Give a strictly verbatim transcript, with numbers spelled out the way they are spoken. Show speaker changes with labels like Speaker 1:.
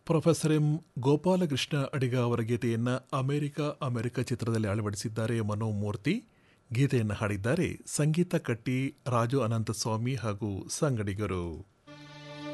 Speaker 1: Professor M Gopalakrishna ಅಡಿಗ ಅವರ ಗೀತೆಯನ್ನು America America ಚಿತ್ರದಲ್ಲಿ ಅಳವಡಿಸಿದ್ದಾರೆ ಮನೋಮೂರ್ತಿ. ಗೀತೆಯನ್ನು ಹಾಡಿದ್ದಾರೆ ಸಂಗೀತ ಕಟ್ಟಿ, ರಾಜು ಅನಂತಸ್ವಾಮಿ ಹಾಗೂ ಸಂಗಡಿಗರು.